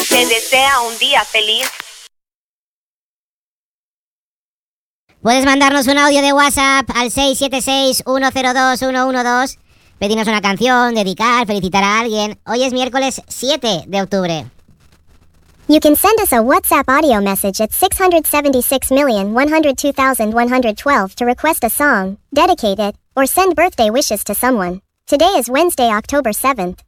te desea un día feliz. Puedes mandarnos un audio de WhatsApp al 676-102-112, pedirnos una canción, dedicar, felicitar a alguien. Hoy es miércoles 7 de octubre. You can send us a WhatsApp audio message at 676,102,112 to request a song, dedicate it, or send birthday wishes to someone. Today is Wednesday, October 7th.